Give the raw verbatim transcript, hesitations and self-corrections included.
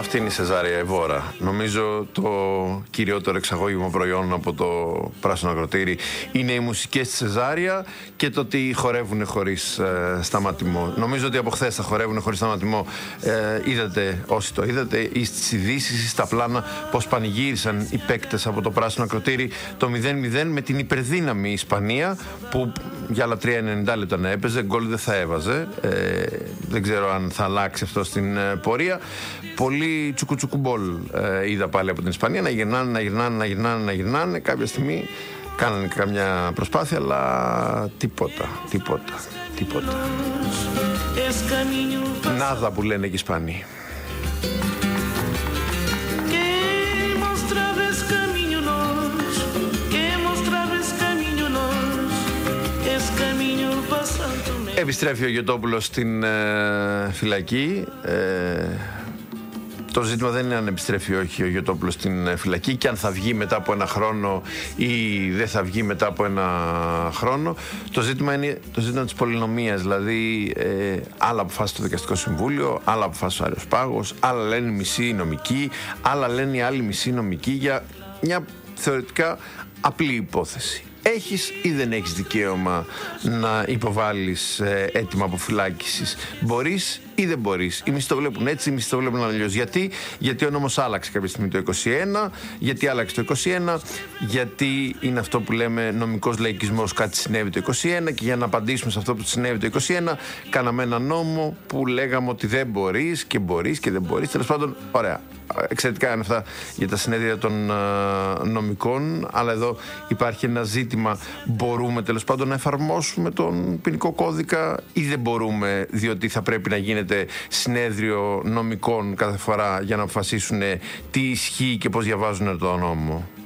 Αυτή είναι η Σεζάρια Εβόρα. Νομίζω το κυριότερο εξαγώγημα προϊόν από το πράσινο ακροτήρι είναι οι μουσικές της Σεζάρια και το ότι χορεύουν χωρίς ε, σταματημό. Νομίζω ότι από χθες θα χορεύουν χωρίς σταματημό. Ε, είδατε, όσοι το είδατε, ή στις ειδήσεις ή στα πλάνα, πως πανηγύρισαν οι παίκτες από το πράσινο ακροτήρι το μηδέν μηδέν με την υπερδύναμη Ισπανία, που για άλλα τρία ενενήντα λεπτά να έπαιζε, γκολ δεν θα έβαζε. Ε, δεν ξέρω αν θα αλλάξει αυτό στην ε, πορεία. Πολύ τσουκουτσουκουμπόλ ε, είδα πάλι από την Ισπανία να γυρνάνε, να γυρνάνε, να γυρνάνε, να γυρνάνε. Κάποια στιγμή κάνανε καμιά προσπάθεια, αλλά τίποτα, τίποτα, τίποτα. Νάδα που λένε και οι Ισπανοί. Επιστρέφει ο Γιωτόπουλος στην ε, φυλακή. Ε, το ζήτημα δεν είναι αν επιστρέφει όχι ο Γιωτόπουλος στην ε, φυλακή και αν θα βγει μετά από ένα χρόνο ή δεν θα βγει μετά από ένα χρόνο. Το ζήτημα είναι το ζήτημα της πολυνομίας. Δηλαδή, ε, άλλα αποφάσισε το Δικαστικό Συμβούλιο, άλλα αποφάσισε ο Άριος Πάγος, άλλα λένε οι μισοί νομικοί, άλλα λένε οι άλλοι μισοί νομικοί για μια θεωρητικά απλή υπόθεση. Έχεις ή δεν έχεις δικαίωμα να υποβάλεις ε, αίτημα αποφυλάκησης? Μπορείς ή δεν μπορείς? Οι μισοί το βλέπουν έτσι, οι μισοί το βλέπουν αλλιώς. Γιατί? Γιατί ο νόμος άλλαξε κάποια στιγμή το είκοσι ένα. Γιατί άλλαξε το είκοσι ένα? Γιατί είναι αυτό που λέμε νομικός λαϊκισμός, κάτι συνέβη το είκοσι ένα, και για να απαντήσουμε σε αυτό που συνέβη το είκοσι ένα κάναμε ένα νόμο που λέγαμε ότι δεν μπορείς και μπορείς και δεν μπορείς. Τέλος πάντων, ωραία. Εξαιρετικά είναι αυτά για τα συνέδρια των uh, νομικών, αλλά εδώ υπάρχει ένα ζήτημα: μπορούμε τέλος πάντων να εφαρμόσουμε τον ποινικό κώδικα ή δεν μπορούμε, διότι θα πρέπει να γίνεται συνέδριο νομικών κάθε φορά για να αποφασίσουν τι ισχύει και πώς διαβάζουν τον νόμο.